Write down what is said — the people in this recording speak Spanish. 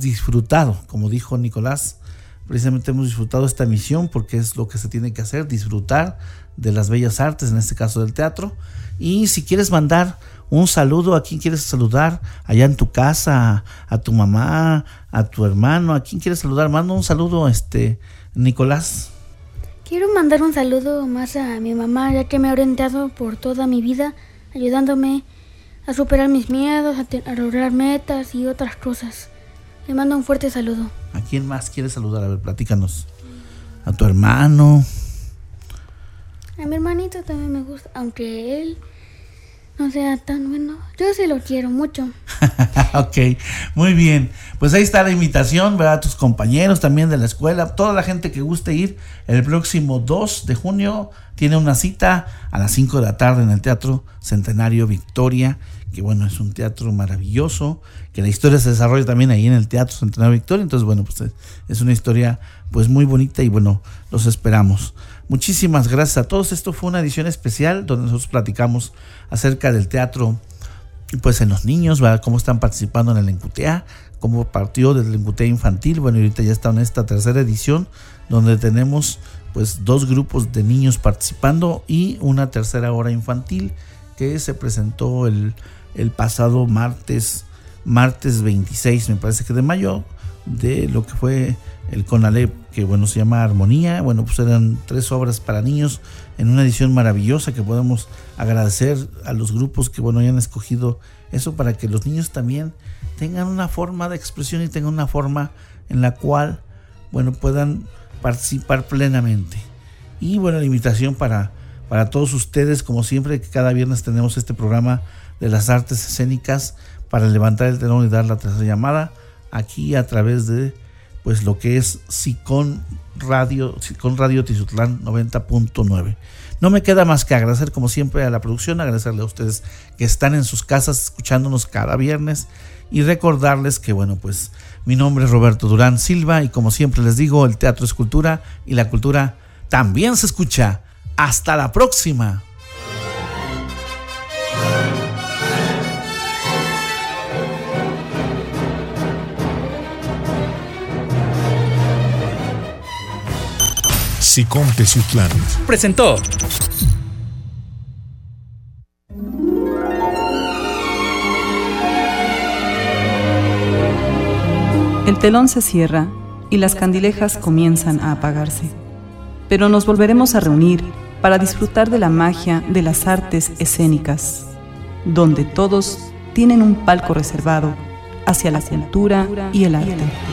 disfrutado, como dijo Nicolás, precisamente hemos disfrutado esta misión porque es lo que se tiene que hacer, disfrutar de las bellas artes, en este caso del teatro. Y si quieres mandar un saludo, ¿a quién quieres saludar? Allá en tu casa, a tu mamá, a tu hermano, ¿a quién quieres saludar? Manda un saludo, Nicolás. Quiero mandar un saludo más a mi mamá, ya que me ha orientado por toda mi vida, ayudándome a superar mis miedos, a lograr metas y otras cosas. Le mando un fuerte saludo. ¿A quién más quieres saludar? A ver, platícanos. ¿A tu hermano? A mi hermanito también me gusta, aunque él no sea tan bueno. Yo sí lo quiero mucho. Ok, muy bien. Pues ahí está la invitación, ¿verdad? A tus compañeros también de la escuela, toda la gente que guste ir el próximo 2 de junio tiene una cita a las 5 de la tarde en el Teatro Centenario Victoria, que bueno, es un teatro maravilloso, que la historia se desarrolla también ahí en el Teatro Centenario Victoria. Entonces bueno, pues es una historia pues muy bonita y bueno, los esperamos. Muchísimas gracias a todos. Esto fue una edición especial donde nosotros platicamos acerca del teatro pues en los niños, ¿verdad? Cómo están participando en el Encutea, cómo partió del Encutea infantil. Bueno, y ahorita ya está en esta tercera edición donde tenemos pues 2 grupos de niños participando y una tercera hora infantil que se presentó el pasado martes 26, me parece que de mayo, de lo que fue el CONALEP, que bueno, se llama Armonía. Bueno, pues eran 3 obras para niños en una edición maravillosa que podemos agradecer a los grupos que bueno hayan escogido eso para que los niños también tengan una forma de expresión y tengan una forma en la cual bueno puedan participar plenamente. Y bueno, la invitación para todos ustedes, como siempre, que cada viernes tenemos este programa de las artes escénicas para levantar el telón y dar la tercera llamada aquí a través de pues lo que es SICON Radio Tizutlán 90.9. No me queda más que agradecer como siempre a la producción, agradecerle a ustedes que están en sus casas escuchándonos cada viernes y recordarles que bueno, pues mi nombre es Roberto Durán Silva y como siempre les digo, el teatro es cultura y la cultura también se escucha. Hasta la próxima. SICON Tizutlán presentó El telón se cierra y las candilejas comienzan a apagarse, pero nos volveremos a reunir para disfrutar de la magia de las artes escénicas, donde todos tienen un palco reservado hacia la cultura y el arte.